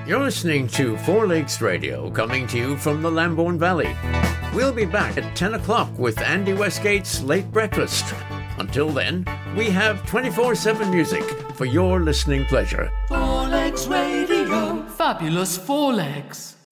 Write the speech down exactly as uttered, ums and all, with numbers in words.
You're listening to Four Lakes Radio, coming to you from the Lambourne Valley. We'll be back at ten o'clock with Andy Westgate's Late Breakfast. Until then, we have twenty-four seven music for your listening pleasure. Four Lakes Radio. Fabulous Four Lakes.